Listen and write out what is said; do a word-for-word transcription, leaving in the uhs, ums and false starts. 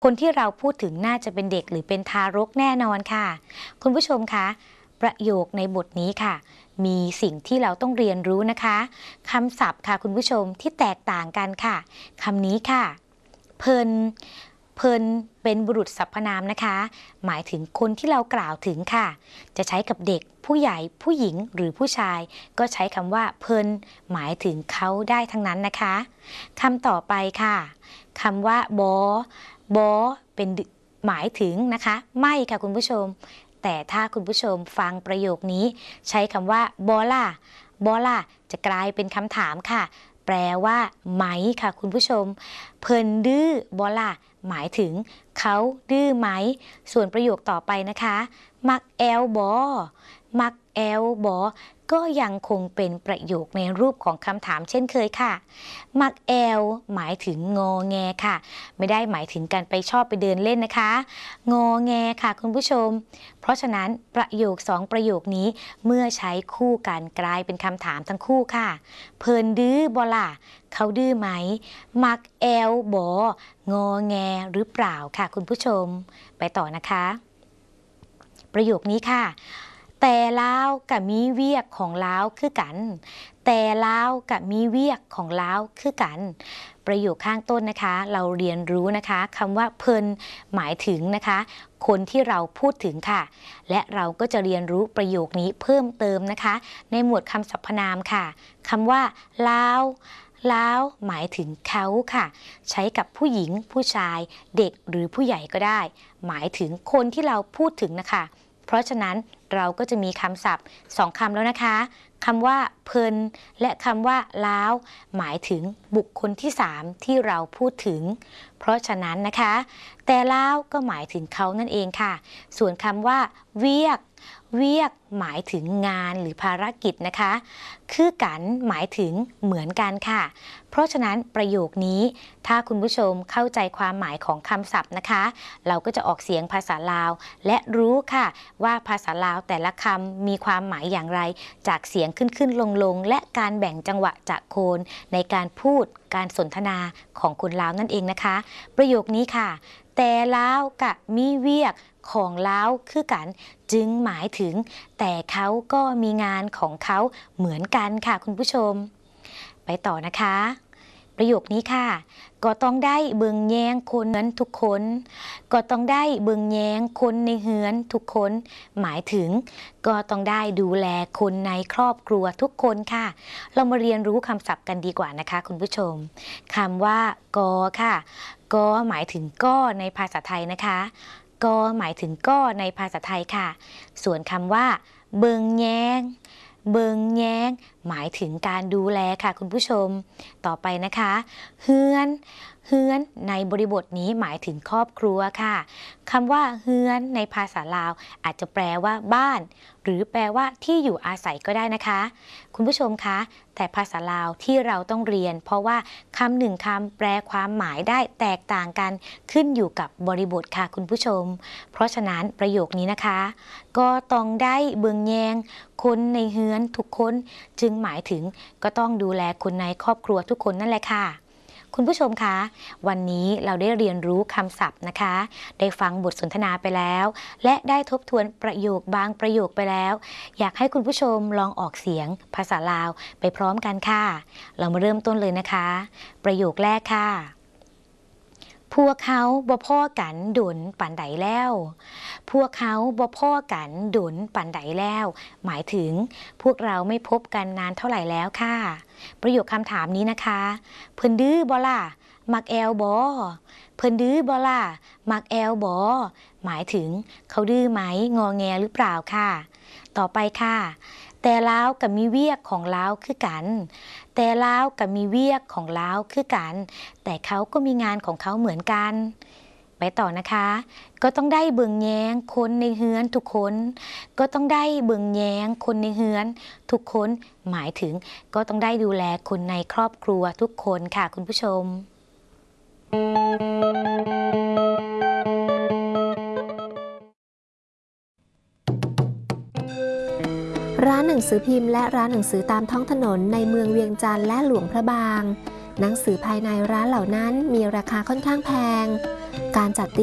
คนที่เราพูดถึงน่าจะเป็นเด็กหรือเป็นทารกแน่นอนค่ะคุณผู้ชมคะประโยคในบทนี้ค่ะมีสิ่งที่เราต้องเรียนรู้นะคะคำศัพท์ค่ะคุณผู้ชมที่แตกต่างกันค่ะคำนี้ค่ะเพลินเพลินเป็นบุรุษสรรพนามนะคะหมายถึงคนที่เรากล่าวถึงค่ะจะใช้กับเด็กผู้ใหญ่ผู้หญิงหรือผู้ชายก็ใช้คำว่าเพลินหมายถึงเขาได้ทั้งนั้นนะคะคำต่อไปค่ะคำว่าบอบอเป็นหมายถึงนะคะไม่ค่ะคุณผู้ชมแต่ถ้าคุณผู้ชมฟังประโยคนี้ใช้คำว่าบอล่าบอล่าจะกลายเป็นคำถามค่ะแปลว่าไหมค่ะคุณผู้ชมเพิ่นดื้อบอล่าหมายถึงเขาดื้อไหมส่วนประโยคต่อไปนะคะมักแอลบอมักแอลบอก็ยังคงเป็นประโยคในรูปของคำถามเช่นเคยค่ะมักแอลหมายถึงงอแงค่ะไม่ได้หมายถึงการไปชอบไปเดินเล่นนะคะงอแงค่ะคุณผู้ชมเพราะฉะนั้นประโยคสองประโยคนี้เมื่อใช้คู่กันกลายเป็นคำถามทั้งคู่ค่ะเพิ่นดื้อบอล่ะเขาดื้อไหมมักแอลบอกอแงหรือเปล่าค่ะคุณผู้ชมไปต่อนะคะประโยคนี้ค่ะแต่ลาวกับมีเวียกของลาวคือกันแต่ลาวกับมีเวียกของลาวคือกันประโยคข้างต้นนะคะเราเรียนรู้นะคะคำว่าเพิ่นหมายถึงนะคะคนที่เราพูดถึงค่ะและเราก็จะเรียนรู้ประโยคนี้เพิ่มเติมนะคะในหมวดคำสรรพนามค่ะคำว่าลาวลาวหมายถึงเขาค่ะใช้กับผู้หญิงผู้ชายเด็กหรือผู้ใหญ่ก็ได้หมายถึงคนที่เราพูดถึงนะคะเพราะฉะนั้นเราก็จะมีคำศัพท์สองคำแล้วนะคะคำว่าเพิ่นและคำว่าล้าวหมายถึงบุคคลที่สามที่เราพูดถึงเพราะฉะนั้นนะคะแต่ล้าวก็หมายถึงเขานั่นเองค่ะส่วนคำว่าเวียกเวียกหมายถึงงานหรือภารกิจนะคะคือกันหมายถึงเหมือนกันค่ะเพราะฉะนั้นประโยคนี้ถ้าคุณผู้ชมเข้าใจความหมายของคำศัพท์นะคะเราก็จะออกเสียงภาษาลาวและรู้ค่ะว่าภาษาลาวแต่ละคำมีความหมายอย่างไรจากเสียงขึ้นขึ้นลงลงและการแบ่งจังหวะจากโคนในการพูดการสนทนาของคนลาวนั่นเองนะคะประโยคนี้ค่ะแต่ลาวกะมีเวียกของลาวคือกันจึงหมายถึงแต่เขาก็มีงานของเขาเหมือนกันค่ะคุณผู้ชมไปต่อนะคะประโยคนี้ค่ะก็ต้องได้เบิ่งแยงคนนั้นทุกคนก็ต้องได้เบิ่งแยงคนในเฮือนทุกคนหมายถึงก็ต้องได้ดูแลคนในครอบครัวทุกคนค่ะเรามาเรียนรู้คำศัพท์กันดีกว่านะคะคุณผู้ชมคำว่ากอค่ะกอหมายถึงก็ในภาษาไทยนะคะก็หมายถึงก็ในภาษาไทยค่ะส่วนคำว่าเบิ่งแยงเบิงแยงหมายถึงการดูแลค่ะคุณผู้ชมต่อไปนะคะเฮือนเฮือนในบริบทนี้หมายถึงครอบครัวค่ะคำว่าเฮือนในภาษาลาวอาจจะแปลว่าบ้านหรือแปลว่าที่อยู่อาศัยก็ได้นะคะคุณผู้ชมคะแต่ภาษาลาวที่เราต้องเรียนเพราะว่าคำหนึ่งคำแปลความหมายได้แตกต่างกันขึ้นอยู่กับบริบทค่ะคุณผู้ชมเพราะฉะนั้นประโยคนี้นะคะก็ต้องได้เบิงแยงคนในเฮือนทุกคนจึงหมายถึงก็ต้องดูแลคนในครอบครัวทุกคนนั่นแหละค่ะคุณผู้ชมคะวันนี้เราได้เรียนรู้คำศัพท์นะคะได้ฟังบทสนทนาไปแล้วและได้ทบทวนประโยคบางประโยคไปแล้วอยากให้คุณผู้ชมลองออกเสียงภาษาลาวไปพร้อมกันค่ะเรามาเริ่มต้นเลยนะคะประโยคแรกค่ะพวกเขาบ่พ่อกันดุนปันใดแล้วพวกเขาบ่พ่อกันดุนปันใดแล้วหมายถึงพวกเราไม่พบกันนานเท่าไหร่แล้วค่ะประโยคคำถามนี้นะคะเพิ่นดื้อบ่ล่ะมักแอลบ่เพิ่นดื้อบ่ล่ะมักแอลบ่หมายถึงเขาดื้อไหมงอแงหรือเปล่าค่ะต่อไปค่ะแต่ลาวกับมีเวียกของลาวคือกันแต่ลาวกับมีเวียกของลาวคือกันแต่เขาก็มีงานของเขาเหมือนกันไปต่อนะคะก็ต้องได้เบิ่งแยงคนในเฮือนทุกคนก็ต้องได้เบิ่งแยงคนในเฮือนทุกคนหมายถึงก็ต้องได้ดูแลคนในครอบครัวทุกคนค่ะคุณผู้ชมร้านหนังสือพิมพ์และร้านหนังสือตามท้องถนนในเมืองเวียงจันทร์และหลวงพระบางหนังสือภายในร้านเหล่านั้นมีราคาค่อนข้างแพงการจัด